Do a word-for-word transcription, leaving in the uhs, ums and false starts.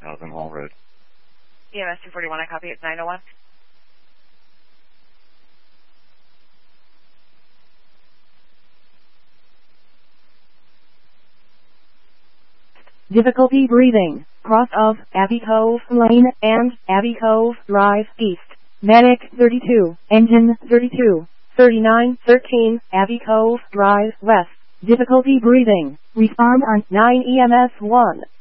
Thousand Hall Road. E M S two forty-one, I copy it, nine oh one. Difficulty breathing. Cross of Abbey Cove Lane and Abbey Cove Drive East. Medic thirty-two, Engine thirty-two, thirty-nine thirteen, Abbey Cove Drive West. Difficulty breathing. Respond on nine E M S one.